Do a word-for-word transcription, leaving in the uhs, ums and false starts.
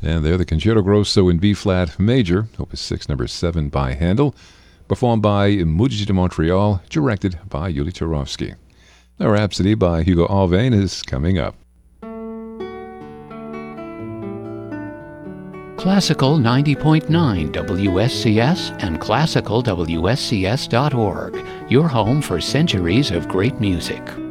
And they're the Concerto Grosso in B-flat major, Opus six, number seven by Handel, performed by Musica de Montreal, directed by Yuli Turovsky. Now, Rhapsody by Hugo Alvain is coming up. Classical ninety point nine W S C S and classical W S C S dot org, your home for centuries of great music.